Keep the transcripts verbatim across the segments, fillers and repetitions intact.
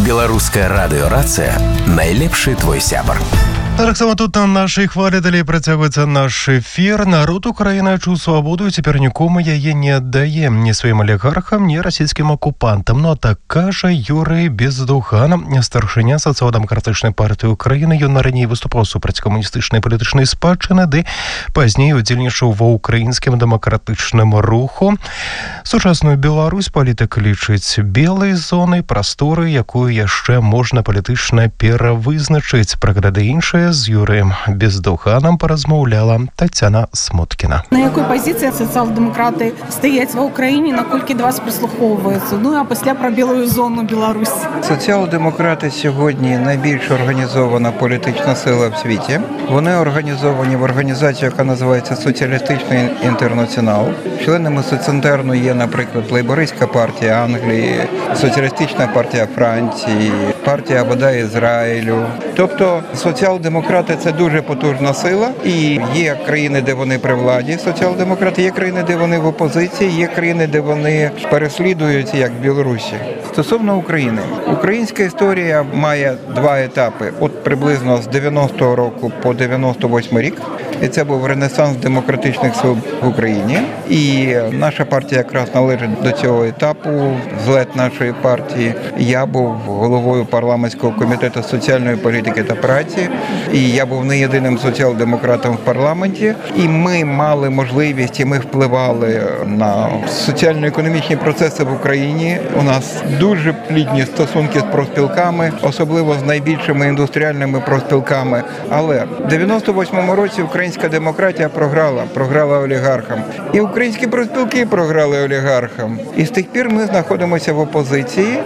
Беларуская радыёрацыя найлепшы твой сябар. Так само тут на нашей хвалі далей працягваецца наш эфир. Народ Украины чуў свободу и теперь нікому яе не отдае. Ни своим олигархам, ни российским оккупантам. Ну а так кажа Юрий Бездухан, старшыня сацыял-дэмакратычнай партыі Украины. Ён раней выступаў супраць камуністычнай палітычнай спадчыны, ды пазней удзельнічаў ва ўкраінскім дэмакратычным руху. Сучасную Беларусь палітык лічыць белай зонай прасторы, якую яшчэ можна палітычна перавызначыць. Прагляды іншыя з Юрыем Бездуханам паразмаўляла Тацяна Смуткіна. На якой пазіцыі сацыял-дэмакраты стаяць ва Ўкраіне, наколькі да вас прислухоўваюцца? Ну а пасля пра белую зону Білорусь. Соціал-демократи сьогодні найбільш організована політична сила в світі. Вони організовані в організацію, яка називається Соціалістичний інтернаціонал. Членами соцінтерну є, наприклад, Лейбористська партія Англії, Соціалістична партія Франції, партія Абада Ізраїлю. Тобто соціал-демократи – це дуже потужна сила. І є країни, де вони при владі, соціал-демократи, є країни, де вони в опозиції, є країни, де вони переслідуються, як в Білорусі. Стосовно України. Українська історія має два етапи. От приблизно з дев'яностого року по дев'яносто восьмий рік. І це був ренесанс демократичних сил в Україні. І наша партія якраз належить до цього етапу, злет нашої партії. Я був головою парламентського комітету соціальної політики та праці. І я був не єдиним соціал-демократом в парламенті. І ми мали можливість, і ми впливали на соціально-економічні процеси в Україні. У нас дуже плідні стосунки з профспілками, особливо з найбільшими індустріальними профспілками. Але в дев'яносто восьмому році українська демократія програла, програла олігархам. І українські профспілки програли олігархам. І з тих пір ми знаходимося в опозиції,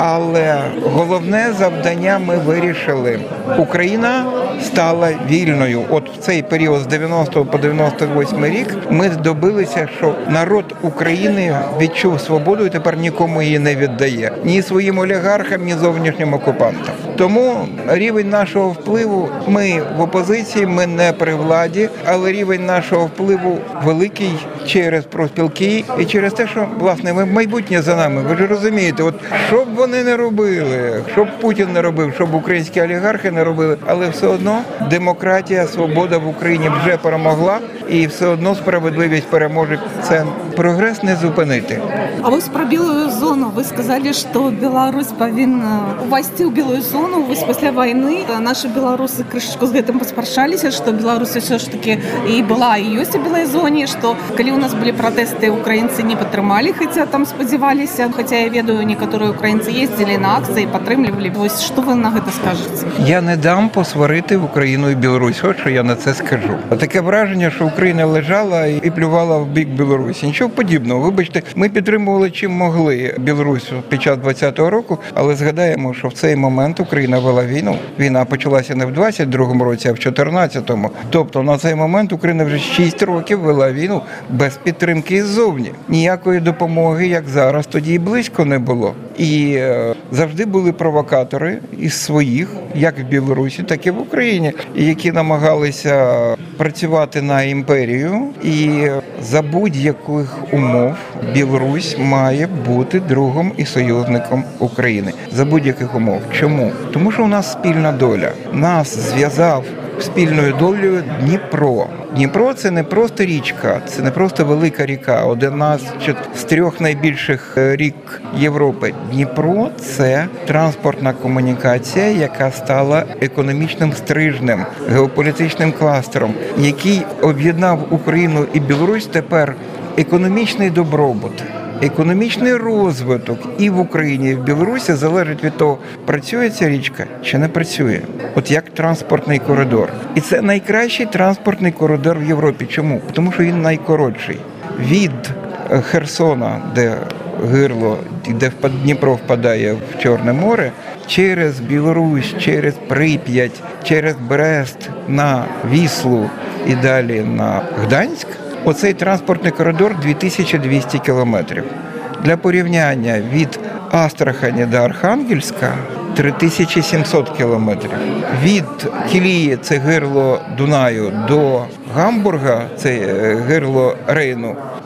але головне завдання ми вирішили. Україна стала вільною. От в цей період з дев'яностого по дев'яносто восьмий рік ми добилися, що народ України відчув свободу і тепер нікому її не віддає. Ні своїм олігархам, ні зовнішнім окупантам. Тому рівень нашого впливу, ми в опозиції, ми не при владі, але рівень нашого впливу великий через профспілки і через те, що, власне, майбутнє за нами. Ви ж розумієте, от що б вони не робили, що б Путін не робив, що б українські олігархи не робили, але все одно демократія, свобода в Україні вже перемогла і все одно справедливість переможе. Це прогрес не зупинити. А вось про белую зону. Вы сказали, что Беларусь повинна увайсці ў белую зону. Вось пасля войны наши беларусы крышачку з гэтым паспрачаліся, что Беларусь все ж таки и была, и ёсць у белой зоне, что калі у нас были протесты, украинцы не падтрымалі, хотя там спадзяваліся, хотя я ведаю, некаторыя украинцы ездили на акции, падтрымлівалі. Вось что вы на гэта скажете? Я не дам посварити Україну і Білорусь. От що я на це скажу. Таке враження, що Україна лежала і плювала в бік Білорусі. Нічого подібного. Вибачте, ми підтримували чим могли Білорусь під час двадцятого року, але згадаємо, що в цей момент Україна вела війну. Війна почалася не в двадцять другому році, а в чотирнадцятому. Тобто на цей момент Україна вже шість років вела війну без підтримки ззовні. Ніякої допомоги, як зараз, тоді і близько не було. І е, завжди були провокатори із своїх, як в Білорусі, так і в Україні, які намагалися працювати на імперію. І за будь-яких умов Білорусь має бути другом і союзником України. За будь-яких умов. Чому? Тому що у нас спільна доля. Нас зв'язав спільною долею Дніпро. Дніпро – це не просто річка, це не просто велика ріка, одна з трьох найбільших рік Європи. Дніпро – це транспортна комунікація, яка стала економічним стрижнем, геополітичним кластером, який об'єднав Україну і Білорусь тепер економічний добробут. Економічний розвиток і в Україні, і в Білорусі залежить від того, працює ця річка чи не працює. От як транспортний коридор. І це найкращий транспортний коридор в Європі. Чому? Тому що він найкоротший. Від Херсона, де гирло, де Дніпро впадає в Чорне море, через Білорусь, через Прип'ять, через Брест на Віслу і далі на Гданськ, оцей транспортний коридор дві тисячі двісті кілометрів. Для порівняння від Астрахані до Архангельська три тисячі сімсот кілометрів. Від Кілії, це гирло Дунаю, до Гамбурга, це гирло Рейну,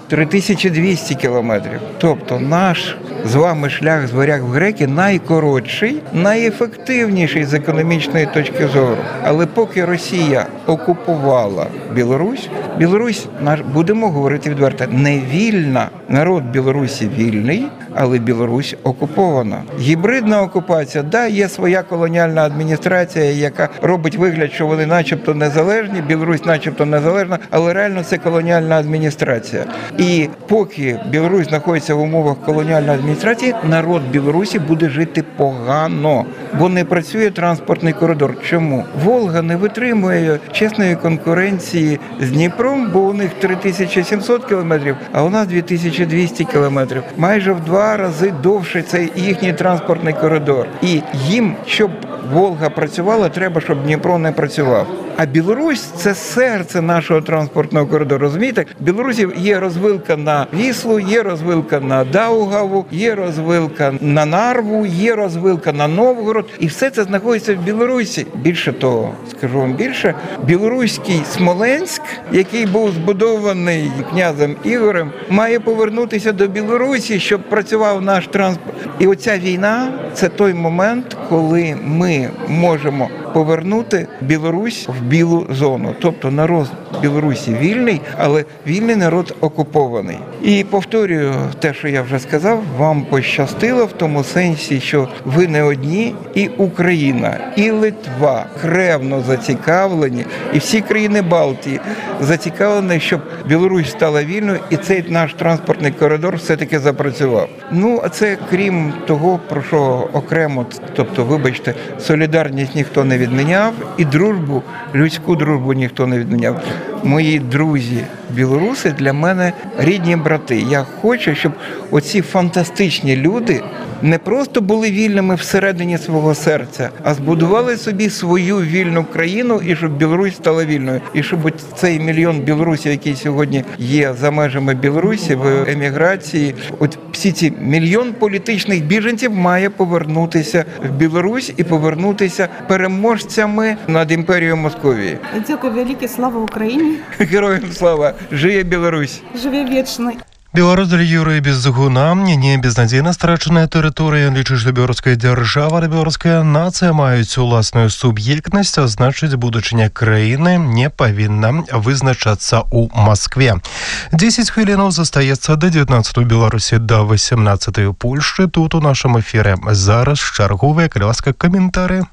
три тисячі двісті кілометрів. Тобто наш з вами шлях з варяг в греки найкоротший, найефективніший з економічної точки зору. Але поки Росія окупувала Білорусь, Білорусь, будемо говорити відверто, не вільна. Народ Білорусі вільний, але Білорусь окупована. Гібридна окупація, да, є своя колоніальна адміністрація, яка робить вигляд, що вони начебто незалежні, Білорусь начебто незалежна, але реально це колоніальна адміністрація. І поки Білорусь знаходиться в умовах колоніальної адміністрації, народ Білорусі буде жити погано, бо не працює транспортний коридор. Чому? Волга не витримує чесної конкуренції з Дніпром, бо у них три тисячі сімсот кілометрів, а у нас дві тисячі двісті кілометрів. Майже в два рази довше цей їхній транспортний коридор. І їм, щоб Волга працювала, треба, щоб Дніпро не працював. А Білорусь – це серце нашого транспортного коридору. Розумієте? В Білорусі є розвилка на Віслу, є розвилка на Даугаву, є розвилка на Нарву, є розвилка на Новгород. І все це знаходиться в Білорусі. Більше того, скажу вам більше, білоруський Смоленськ, який був збудований князем Ігорем, має повернутися до Білорусі, щоб працював наш транспорт. І оця війна – це той момент, коли ми можемо повернути Білорусь в білу зону. Тобто народ Білорусі вільний, але вільний народ окупований. І повторюю те, що я вже сказав, вам пощастило в тому сенсі, що ви не одні, і Україна, і Литва кревно зацікавлені, і всі країни Балтії зацікавлені, щоб Білорусь стала вільною, і цей наш транспортний коридор все-таки запрацював. Ну, а це крім того, про що окремо, тобто, вибачте, солідарність ніхто не відміняв, і дружбу, людську дружбу ніхто не відміняв. Мої друзі білоруси для мене рідні брати. Я хочу, щоб оці фантастичні люди не просто були вільними всередині свого серця, а збудували собі свою вільну країну, і щоб Білорусь стала вільною. І щоб цей мільйон білорусів, який сьогодні є за межами Білорусі в еміграції, от всі ці мільйон політичних біженців має повернутися в Білорусь і повернутися переможцями над імперією Московії. Дякую велике, слава Україні! Героям слава! Живе Білорусь! Живе вічно! Беларусь для Юрыя Беззгуна не безнадзейна страчаная тэрыторыя. Ён лічыць, што беларуская дзяржава і беларуская нацыя маюць уласную суб'ектнасць, а значыць, будучыня краіны не павінна вызначацца ў Маскве. дзесяць хвілінаў застаецца да дзевятнаццатай у Беларусі, да васямнаццатай у Польшчы. Тут у нашым эфіры зараз чарговыя, калі ласка, каментары.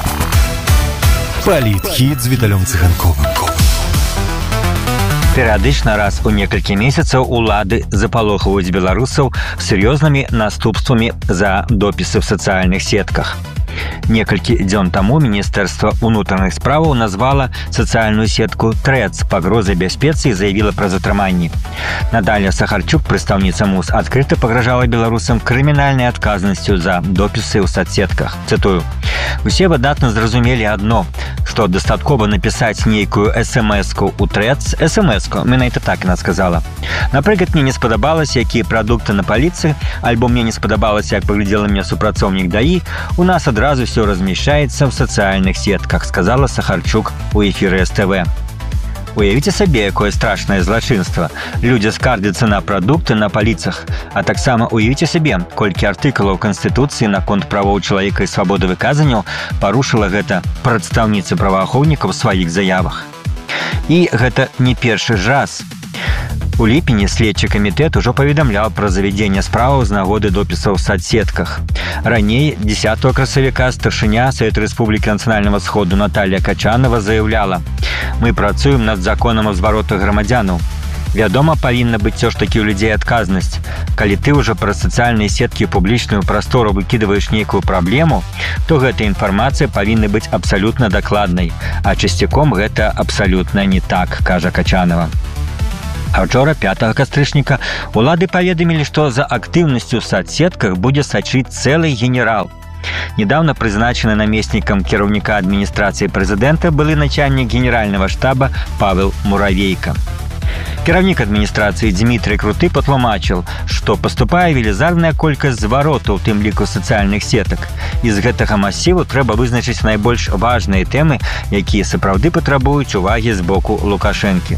Палітхіт з Віталём Цыганковым. Перыядычна раз у некалькі месяцаў улады запалохваюць беларусаў сур'ёзнымі наступствамі за допісы в сацыяльных сетках. Некалькі дзён таму Міністэрства ўнутраных справаў назвала сацыяльную сетку Threads пагрозай бяспецы і заявіла пра затрыманні. Наталья Сахарчук, прадстаўніца МУС, адкрыта пагражала беларусам крымінальнай адказнасцю за допісы ў соцсетках. Цытую: «Усе выдатна зразумелі адно, што дастаткова напісаць нейкую эс-эм-эску ў Threads, эс-эм-эску, менавіта так яна сказала. Напрыклад, мне не спадабалася, якія прадукты на паліцы, альбо мне не спадабалася, як паглядзела мне супрацоўнік ДАІ, у нас адразу все размещается в социальных сетках», сказала Сахарчук у эфіры эс тэ вэ. Уявіце сабе, якое страшнае злачынства. Людзі скардзяцца на прадукты на паліцах. А таксама уявіце сабе, колькі артыкулаў Канстытуцыі наконт правоў чалавека і свабоды выказанняў парушыла гэта прадстаўніца праваахоўнікаў у сваіх заявах. І гэта не першы ж раз. У ліпені следчы камітэт ужо паведамляў пра завядзенне справаў з нагоды допісаў у соцсетках. Раней дзесятага красавіка старшыня Савета Рэспублікі Нацыянальнага Сходу Наталья Качанова заяўляла: «Мы працуем над законам о зваротах грамадзянаў. Вядома, павінна быць ўсё ж такі ў людзей адказнасць. Калі ты ўжо праз сацыяльныя сеткі ў публічную прастору выкідваеш нейкую праблему, то гэта інфармацыя павінна быць абсалютна дакладнай. А часцяком гэта абсалютна не так», кажа Качанова. А вчора, пятага кастрычніка, улады паведамілі, што за актыўнасцю ў соцсетках будзе сачыць цэлы генерал. Недавно прызначаны намеснікам кіраўніка адміністрацыі прэзідэнта былы начальнік генеральнага штаба Павел Муравейка. Кіраўнік адміністрацыі Дмітрый Круты патлумачыў, што паступае велізарная колькасць зваротаў, у тым ліку сацыяльных сетак. І з гэтага масіву трэба вызначыць найбольш важныя тэмы, якія сапраўды патрабуюць увагі з боку Лукашэнкі.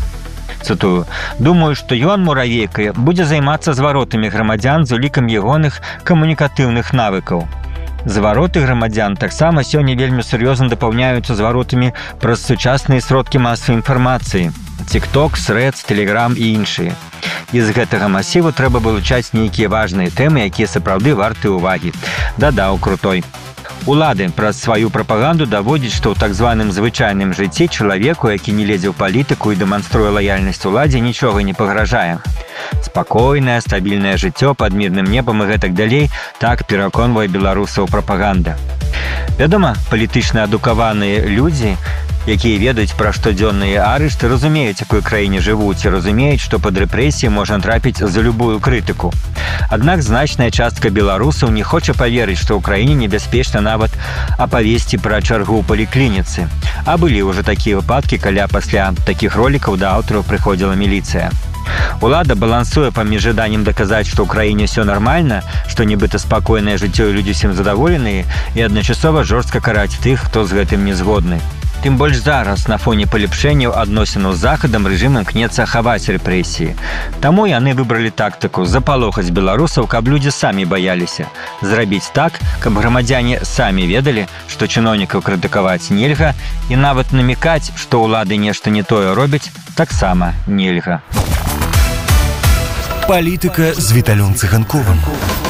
Цытую: «Думаю, што ён, Муравейка, будзе займацца зваротамі грамадзян з улікам ягоных камунікатыўных навыкаў». Звароты грамадзян таксама сёння вельмі сур'ёзна дапаўняюцца зваротамі праз сучасныя сродкі масавай інфармацыі: TikTok, Threads, Telegram і іншыя. І з гэтага масіву трэба вылучаць нейкія важныя тэмы, якія сапраўды варты ўвагі. Дадаў Крутой. Улады праз сваю прапаганду даводзяць, што ў так званым звычайным жыцці чалавеку, які не лезе ў палітыку і дэманструе лаяльнасць уладзе, нічога не пагражае. Спакойнае, стабільнае жыццё пад мірным небам і гэтак далей, так пераконвае беларусаў прапаганда. Вядома, палітычна адукаваныя людзі, якія ведаюць пра штодзённыя арышты, разумеюць, якой краіне жывуць, і разумеюць, што пад рэпрэсіі можна трапіць за любую крытыку. Аднак значная частка беларусаў не хоча паверыць, што ў краіне небяспечна нават апавесці пра чаргу ў паліклініцы. А былі ўжо такія выпадкі, каля пасля такіх ролікаў да аўтараў прыходзіла міліцыя. Улада балансуе паміж жаданнем даказаць, што ў краіне ўсё нармальна, што нібыта спакойнае жыццё і людзі ўсім задаволеныя, і адначасова жорстка караць тых, хто з гэтым не згодны. Тым больш зараз, на фоне палепшэнняў адносінаў з захадам, рэжым імкнецца хаваць рэпрэсіі. Таму яны выбралі тактыку запалохаць беларусаў, каб людзі самі баяліся. Зрабіць так, каб грамадзяне самі ведалі, што чыноўнікаў крытыкаваць нельга, і нават намікаць, што ўлады нешта не тое робяць, таксама нельга. Палітыка з Віталём Цыганковым.